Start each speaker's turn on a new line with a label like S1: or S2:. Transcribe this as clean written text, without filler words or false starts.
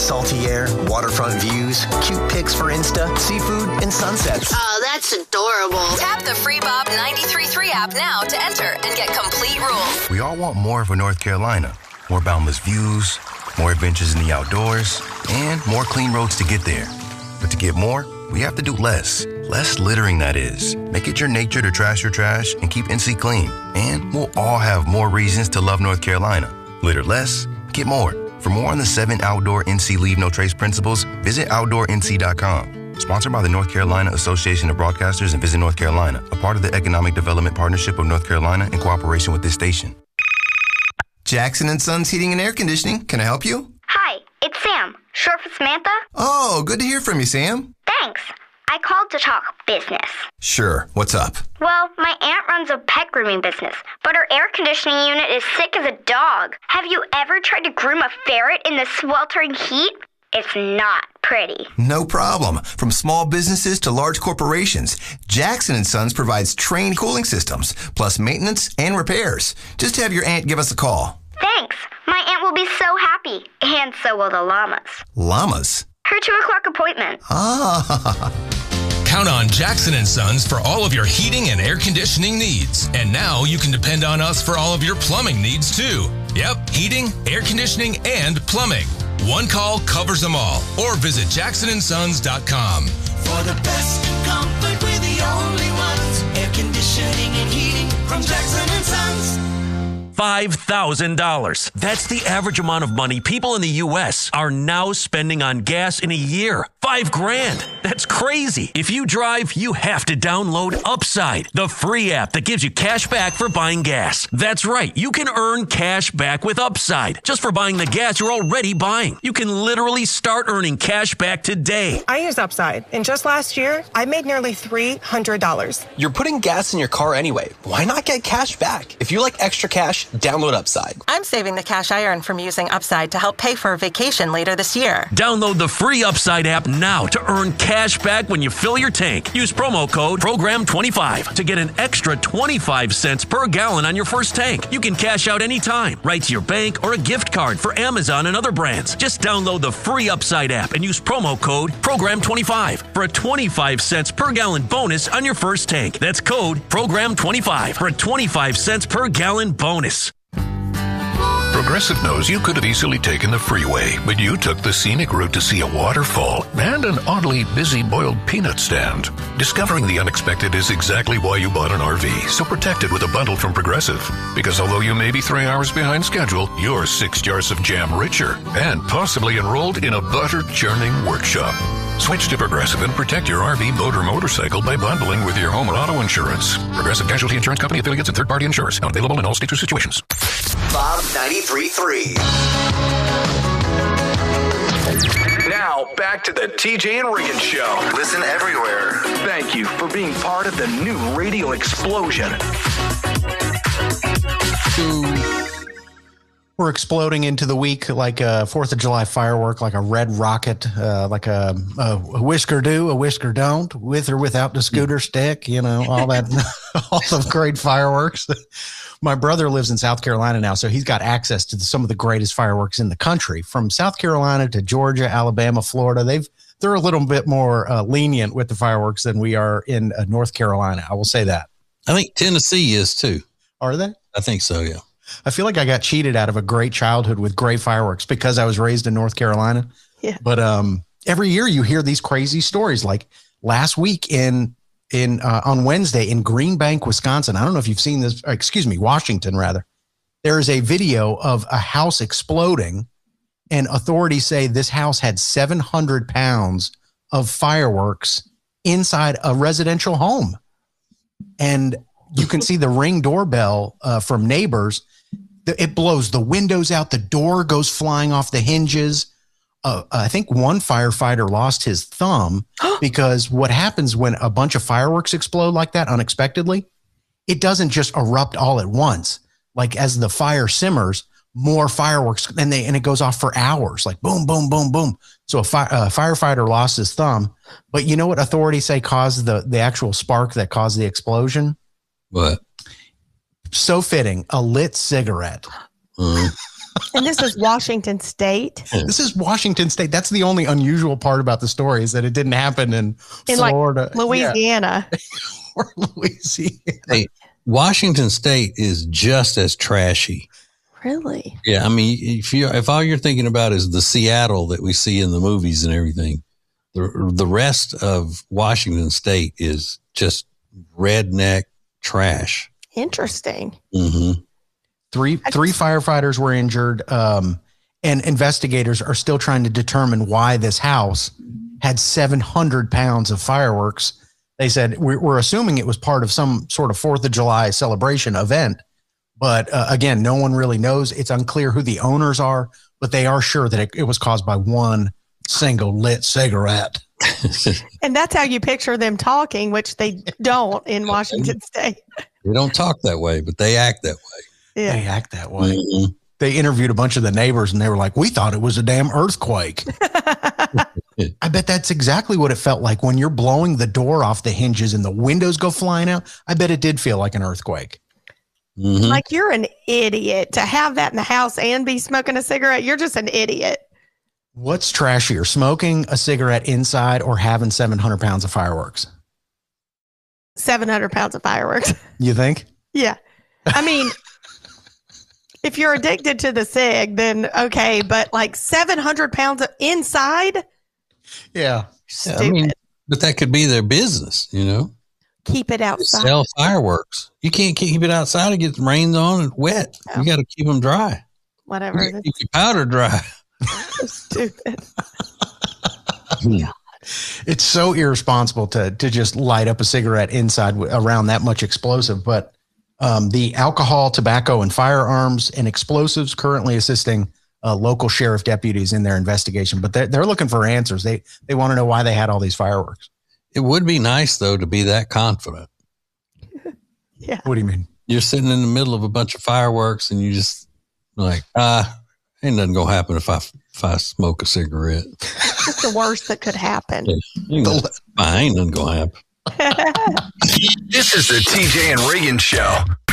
S1: Salty air, waterfront views, cute pics for Insta, seafood, and sunsets.
S2: Oh, that's adorable.
S3: Tap the free Bob 93.3 app now to enter and get complete rules.
S4: We all want more of a North Carolina. More boundless views, more adventures in the outdoors, and more clean roads to get there. But to get more, we have to do less. Less littering, that is. Make it your nature to trash your trash and keep NC clean. And we'll all have more reasons to love North Carolina. Litter less, get more. For more on the 7 Outdoor NC Leave No Trace principles, visit OutdoorNC.com. Sponsored by the North Carolina Association of Broadcasters and Visit North Carolina, a part of the Economic Development Partnership of North Carolina in cooperation with this station.
S5: Jackson & Sons Heating and Air Conditioning. Can I help you?
S6: Hi, it's Sam. Short for Samantha?
S5: Oh, good to hear from you, Sam.
S6: Thanks. I called to talk business.
S5: Sure. What's up?
S6: Well, my aunt runs a pet grooming business, but her air conditioning unit is sick as a dog. Have you ever tried to groom a ferret in the sweltering heat? It's not pretty.
S5: No problem. From small businesses to large corporations, Jackson & Sons provides trained cooling systems, plus maintenance and repairs. Just have your aunt give us a call.
S6: Thanks. My aunt will be so happy, and so will the llamas.
S5: Llamas?
S6: Her 2 o'clock appointment.
S5: Ah.
S7: Count on Jackson & Sons for all of your heating and air conditioning needs. And now you can depend on us for all of your plumbing needs, too. Yep, heating, air conditioning, and plumbing. One call covers them all. Or visit jacksonsons.com.
S8: For the best in comfort, we're the only ones. Air conditioning and heating from Jackson & Sons.
S9: $5,000. That's the average amount of money people in the U.S. are now spending on gas in a year. $5,000. That's crazy. If you drive, you have to download Upside, the free app that gives you cash back for buying gas. That's right. You can earn cash back with Upside just for buying the gas you're already buying. You can literally start earning cash back today.
S10: I use Upside, and just last year, I made nearly $300.
S11: You're putting gas in your car anyway. Why not get cash back? If you like extra cash, download Upside.
S12: I'm saving the cash I earn from using Upside to help pay for a vacation later this year.
S9: Download the free Upside app now to earn cash back when you fill your tank. Use promo code PROGRAM25 to get an extra 25 cents per gallon on your first tank. You can cash out anytime, right to your bank or a gift card for Amazon and other brands. Just download the free Upside app and use promo code PROGRAM25 for a 25 cents per gallon bonus on your first tank. That's code PROGRAM25 for a 25 cents per gallon bonus.
S13: Progressive knows you could have easily taken the freeway, but you took the scenic route to see a waterfall and an oddly busy boiled peanut stand. Discovering the unexpected is exactly why you bought an RV, so protect it with a bundle from Progressive. Because although you may be 3 hours behind schedule, you're 6 jars of jam richer and possibly enrolled in a butter churning workshop. Switch to Progressive and protect your RV, boat, or motorcycle by bundling with your home or auto insurance. Progressive Casualty Insurance Company affiliates and third-party insurers. Not available in all states or situations.
S1: Bob 93.3.
S14: Now, back to the TJ and Regan Show.
S1: Listen everywhere.
S14: Thank you for being part of the new radio explosion.
S15: We're exploding into the week like a 4th of July firework, like a red rocket, like a whisker do, a whisker don't, with or without the scooter stick, you know, all that, all the great fireworks. My brother lives in South Carolina now, so he's got access to some of the greatest fireworks in the country. From South Carolina to Georgia, Alabama, Florida, they're a little bit more lenient with the fireworks than we are in North Carolina. I will say that.
S16: I think Tennessee is too.
S15: Are they?
S16: I think so, yeah.
S15: I feel like I got cheated out of a great childhood with great fireworks because I was raised in North Carolina.
S10: Yeah.
S15: But every year you hear these crazy stories. Like last week on Wednesday in Green Bank, Wisconsin. I don't know if you've seen this. Washington, rather. There is a video of a house exploding, and authorities say this house had 700 pounds of fireworks inside a residential home. And you can see the Ring doorbell from neighbors. It blows the windows out. The door goes flying off the hinges. I think one firefighter lost his thumb because what happens when a bunch of fireworks explode like that unexpectedly, it doesn't just erupt all at once. Like as the fire simmers, more fireworks and it goes off for hours, like boom, boom, boom, boom. So a firefighter lost his thumb. But you know what authorities say caused the actual spark that caused the explosion?
S16: What?
S15: So fitting, a lit cigarette.
S2: And this is Washington State.
S15: This is Washington State. That's the only unusual part about the story is that it didn't happen in Florida.
S2: Like Louisiana.
S15: Yeah. Or Louisiana.
S16: Hey, Washington State is just as trashy.
S2: Really?
S16: Yeah, I mean, if all you're thinking about is the Seattle that we see in the movies and everything, the rest of Washington State is just redneck trash.
S2: Interesting.
S16: Mm-hmm.
S15: Three firefighters were injured, and investigators are still trying to determine why this house had 700 pounds of fireworks. They said, we're assuming it was part of some sort of 4th of July celebration event. But again, no one really knows. It's unclear who the owners are, but they are sure that it was caused by one single lit cigarette.
S2: And that's how you picture them talking, which they don't in Washington State.
S16: They don't talk that way, but they act that way.
S2: Yeah.
S15: They act that way.
S16: Mm-hmm.
S15: They interviewed a bunch of the neighbors and they were like, we thought it was a damn earthquake. I bet that's exactly what it felt like when you're blowing the door off the hinges and the windows go flying out. I bet it did feel like an earthquake.
S16: Mm-hmm.
S2: Like you're an idiot to have that in the house and be smoking a cigarette. You're just an idiot.
S15: What's trashier, smoking a cigarette inside or having 700 pounds of fireworks?
S2: 700 pounds of fireworks.
S15: You think?
S2: Yeah. I mean, if you're addicted to the cig, then okay. But like 700 pounds of inside?
S15: Yeah.
S2: Stupid.
S16: I mean, but that could be their business, you know?
S2: Keep it outside.
S16: Sell fireworks. You can't keep it outside. It gets rained on and wet.
S2: Oh.
S16: You got to keep them dry.
S2: Whatever.
S16: You keep your powder dry.
S2: So stupid.
S15: It's so irresponsible to just light up a cigarette inside around that much explosive. But the alcohol, tobacco, and firearms and explosives currently assisting local sheriff deputies in their investigation. But they're looking for answers. They want to know why they had all these fireworks.
S16: It would be nice, though, to be that confident.
S2: Yeah.
S15: What do you mean?
S16: You're sitting in the middle of a bunch of fireworks and you just like, ain't nothing going to happen if I smoke a cigarette.
S2: It's the worst that could happen.
S16: Ain't nothing going to happen.
S14: This is the TJ and Reagan Show.